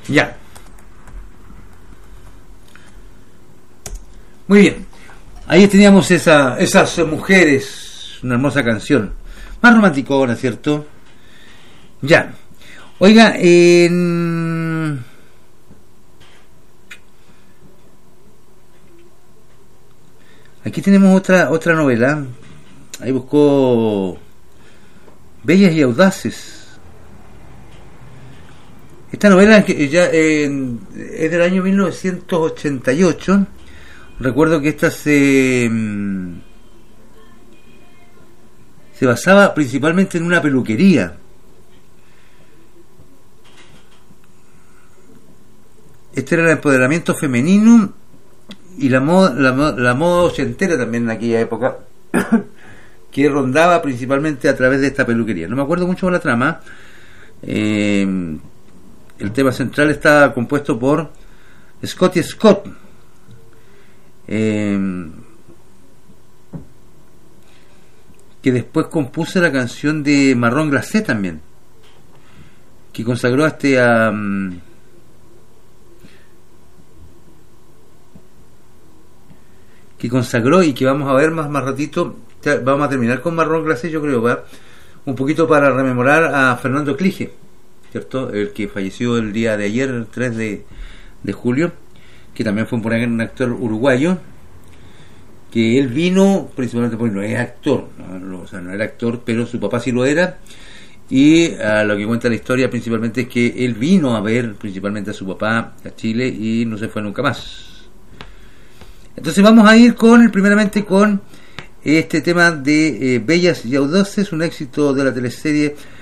Ya. Muy bien. Ahí teníamos esas mujeres, una hermosa canción. Más romanticona, ¿cierto? Ya. Oiga, aquí tenemos otra novela. Ahí buscó Bellas y Audaces. Esta novela es del año 1988. Recuerdo que esta se basaba principalmente en una peluquería. Este era el empoderamiento femenino y la moda ochentera también en aquella época, que rondaba principalmente a través de esta peluquería. No me acuerdo mucho de la trama. El tema central está compuesto por Scotty Scott, que después compuso la canción de Marrón Glacé también, que consagró y que vamos a ver más ratito. Vamos a terminar con Marrón Glacé, yo creo, ¿verdad? Un poquito para rememorar a Fernando Clige, ¿cierto? El que falleció el día de ayer, el 3 de julio, que también fue un actor uruguayo, que él vino principalmente porque no es actor, no era actor, pero su papá sí lo era, y lo que cuenta la historia principalmente es que él vino a ver principalmente a su papá a Chile y no se fue nunca más. Entonces vamos a ir primeramente con este tema de Bellas y Audaces, un éxito de la teleserie